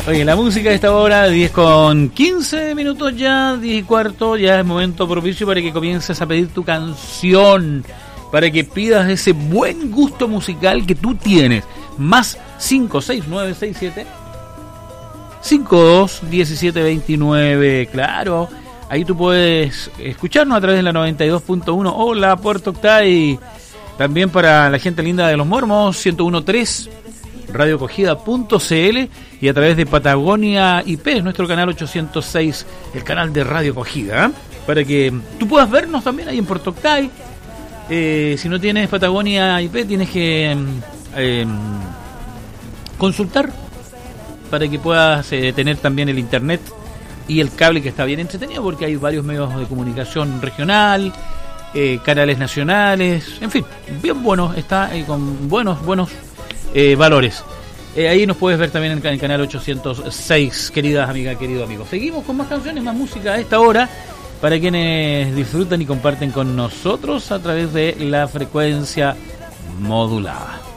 Oye, la música a esta hora, 10:15 ya, 10:15, ya es momento propicio para que comiences a pedir tu canción, para que pidas ese buen gusto musical que tú tienes. Más 56967 521729, claro. Ahí tú puedes escucharnos a través de la 92.1. Hola, Puerto Octay. También para la gente linda de Los Mormos, 101.3, radiocogida.cl, y a través de Patagonia IP, nuestro canal 806, el canal de Radio Cogida, para que tú puedas vernos también ahí en Puerto Octay. Si no tienes Patagonia IP, tienes que consultar para que puedas tener también el internet y el cable, que está bien entretenido porque hay varios medios de comunicación regional, canales nacionales, en fin, bien bueno, está con buenos valores. Ahí nos puedes ver también en el canal 806, queridas amigas, queridos amigos. Seguimos con más canciones, más música a esta hora, para quienes disfrutan y comparten con nosotros a través de la frecuencia modulada.